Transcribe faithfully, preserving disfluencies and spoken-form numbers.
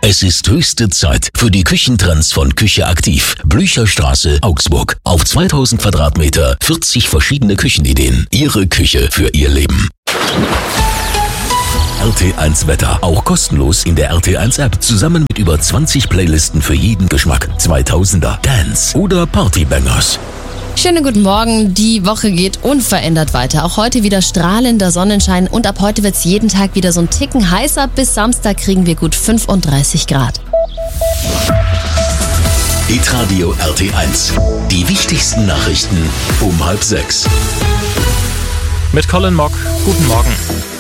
Es ist höchste Zeit für die Küchentrends von Küche Aktiv. Blücherstraße, Augsburg. Auf zweitausend Quadratmeter, vierzig verschiedene Küchenideen. Ihre Küche für Ihr Leben. R T eins Wetter. Auch kostenlos in der R T eins App. Zusammen mit über zwanzig Playlisten für jeden Geschmack. zweitausender, Dance oder Partybangers. Schönen guten Morgen. Die Woche geht unverändert weiter. Auch heute wieder strahlender Sonnenschein und ab heute wird es jeden Tag wieder so ein Ticken heißer. Bis Samstag kriegen wir gut fünfunddreißig Grad. Hitradio R T eins. Die wichtigsten Nachrichten um halb sechs. Mit Colin Mock. Guten Morgen.